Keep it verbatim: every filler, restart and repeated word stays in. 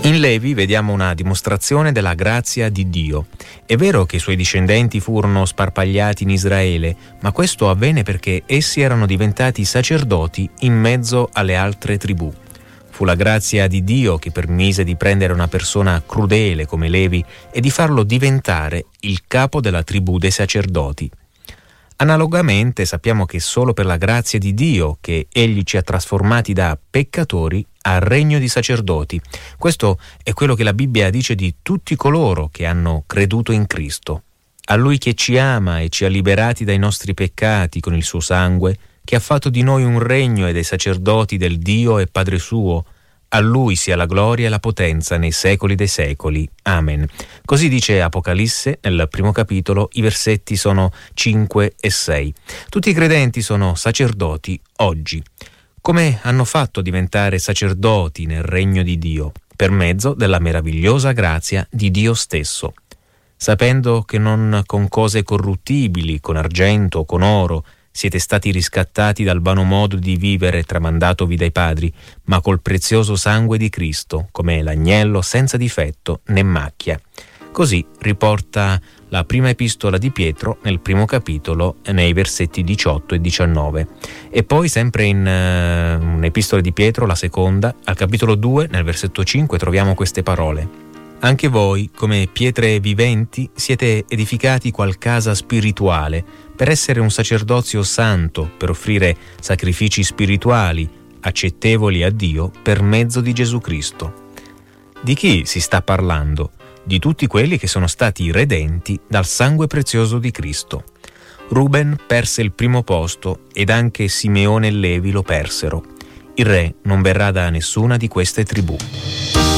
In Levi vediamo una dimostrazione della grazia di Dio. È vero che i suoi discendenti furono sparpagliati in Israele, ma questo avvenne perché essi erano diventati sacerdoti in mezzo alle altre tribù. Fu la grazia di Dio che permise di prendere una persona crudele come Levi e di farlo diventare il capo della tribù dei sacerdoti. Analogamente sappiamo che solo per la grazia di Dio che Egli ci ha trasformati da peccatori al regno di sacerdoti. Questo è quello che la Bibbia dice di tutti coloro che hanno creduto in Cristo. A Lui che ci ama e ci ha liberati dai nostri peccati con il suo sangue, che ha fatto di noi un regno e dei sacerdoti del Dio e Padre suo, a Lui sia la gloria e la potenza nei secoli dei secoli. Amen. Così dice Apocalisse nel primo capitolo, i versetti sono cinque e sei. Tutti i credenti sono sacerdoti oggi. Come hanno fatto diventare sacerdoti nel regno di Dio? Per mezzo della meravigliosa grazia di Dio stesso. Sapendo che non con cose corruttibili, con argento o con oro, siete stati riscattati dal vano modo di vivere tramandatovi dai padri, ma col prezioso sangue di Cristo, come l'agnello senza difetto né macchia. Così riporta la prima epistola di Pietro nel primo capitolo nei versetti diciotto e diciannove. E poi sempre in uh, un'epistola di Pietro, la seconda, al capitolo due, nel versetto cinque, troviamo queste parole. Anche voi, come pietre viventi, siete edificati qual casa spirituale, per essere un sacerdozio santo, per offrire sacrifici spirituali, accettevoli a Dio per mezzo di Gesù Cristo. Di chi si sta parlando? Di tutti quelli che sono stati redenti dal sangue prezioso di Cristo. Ruben perse il primo posto ed anche Simeone e Levi lo persero. Il re non verrà da nessuna di queste tribù.